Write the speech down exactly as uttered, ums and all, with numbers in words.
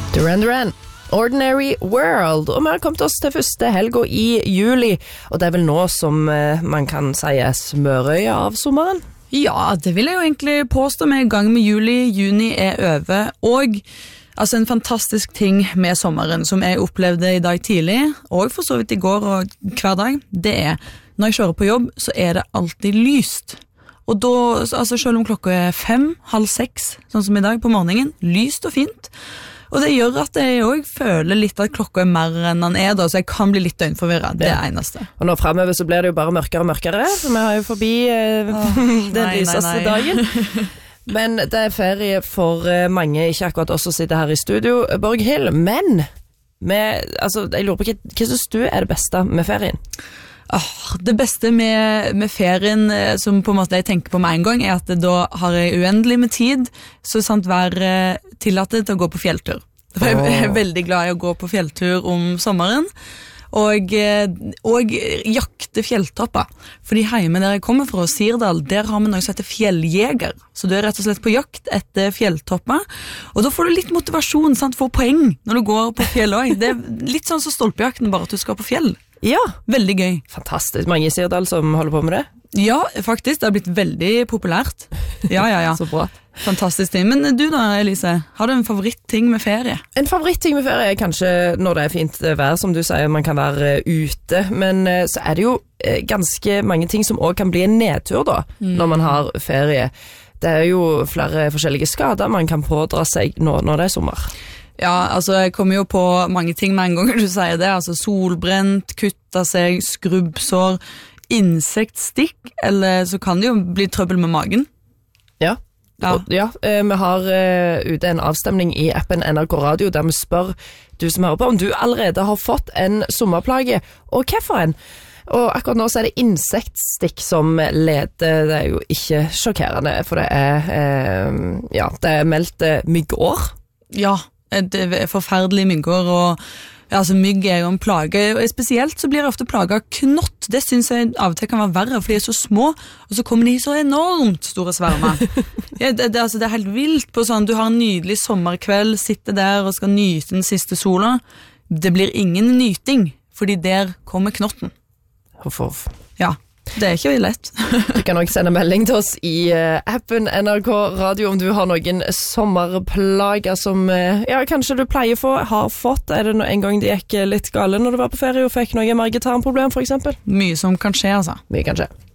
Duran Duran, Ordinary World, og vi har kommet oss til første helga i juli, og det er vel nå som eh, man kan si er smørøya av sommeren? Ja, det vil jeg jo egentlig påstå med i gang med juli, juni er over, og altså en fantastisk ting med sommeren som jeg opplevde i dag tidlig, og for så vidt i går og hver dag, det er, når jeg kjører på jobb, så er det alltid lyst. Og da, altså selv om klokka er fem, halv seks, sånn som i dag på morgenen, lyst og fint, og det gjør at jeg også føler litt at klokka er mer enn den er da, så jeg kan bli litt døgnforvirret, det er det eneste. Og nå fremover så blir det jo bare mørkere og mørkere, for vi har jo forbi eh, oh, den nei, lyseste nei, nei. dagen. Men det er ferie for mange, ikke akkurat oss som sitter her i studio, Borghild, men med, altså, jeg lurer på, hva, hva synes du er det beste med ferien? Oh, det beste med, med ferien som på en måte jeg tenker på med en gang er at da har jeg uendelig med tid så sant være tillatet til å gå på fjelltur. For jeg er veldig glad i å gå på fjelltur om sommeren og, og jakte fjelltopper. Fordi hjemme der jeg kommer fra, Sirdal, der har vi noe som heter fjelljeger. Så du er rett og slett på jakt etter fjelltopper. Og da får du litt motivasjon, sant, for poeng når du går på fjell også. Det er litt sånn som stolpejakten, bare at du skal på fjell. Ja, veldig gøy. Fantastisk. Mange i Sirdal som holder på med det? Ja, faktisk. Det har blitt veldig populært. Ja, ja, ja. Så bra. Fantastisk ting. Men du da, Elise, har du en favorittting med ferie? En favorittting med ferie er kanskje når det er fint vær, som du sier, man kan være ute. Men så er det jo ganske mange ting som også kan bli en nedtur da, mm. når man har ferie. Det er jo flere forskjellige skader man kan pådra seg når, når det er sommer. Ja, altså jeg kommer jo på mange ting med en gang du sier det, altså solbrent, kutta seg, skrubbsår, insektstikk, eller så kan det jo bli trøbbel med magen. Ja, ja. Og, ja eh, vi har eh, ute en avstemning i appen N R K Radio, der vi spør du som hører på, om du allerede har fått en sommerplage, og hvorfor en? Og akkurat nå så er det insektstikk som leder, det er jo ikke sjokkerende, for det er, eh, ja, det er meldt eh, myggår. Ja, det er forferdelige mygger, og ja, altså mygg er jo en plage, og spesielt så blir det ofte plaget av knott. Det synes jeg av og til kan være verre, for de er så små, og så kommer de i så enormt store svermer. Ja, det, det, altså, det er helt vilt på sånn, du har en nydelig sommerkveld, sitter der og skal nyte den siste sola. Det blir ingen nyting, fordi der kommer knotten. Huff, huff. Ja. Det er ikke lett. Du kan også sende melding til oss i uh, appen N R K Radio om du har noen sommerplager som uh, ja, kanskje du pleier få, har fått. Er det en gang det gikk litt gale når du var på ferie og fikk noe magetarmproblem for eksempel? Mye som kan skje, altså. Mye kan skje.